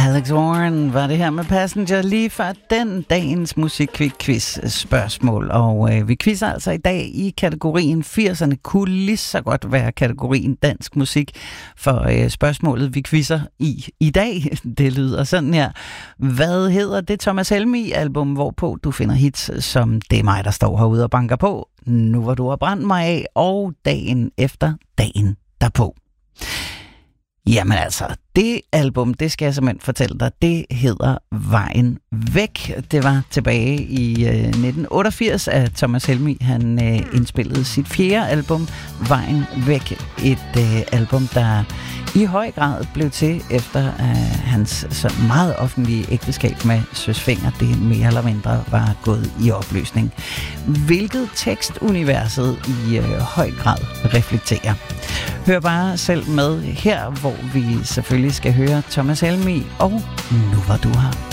Alex Warren var det her med Passenger lige før den dagens musikquiz-spørgsmål. Og vi quizzer altså i dag i kategorien 80'erne. Kunne lige så godt være kategorien dansk musik. For spørgsmålet, vi quizzer i dag, det lyder sådan her. Hvad hedder det Thomas Helmig-album, hvorpå du finder hits som Det er mig, der står herude og banker på, Nu hvor du har brændt mig af, og Dagen efter dagen derpå? Jamen altså, det album, det skal jeg simpelthen fortælle dig, det hedder Vejen Væk. Det var tilbage i 1988, at Thomas Helmig, han indspillede sit 4. album, Vejen Væk. Et album, der i høj grad blev til efter hans sådan meget offentlige ægteskab med Søs Fenger, det mere eller mindre var gået i opløsning. Hvilket tekstuniverset i høj grad reflekterer. Hør bare selv med her, hvor vi selvfølgelig skal høre Thomas Helmig og Nu hvor du har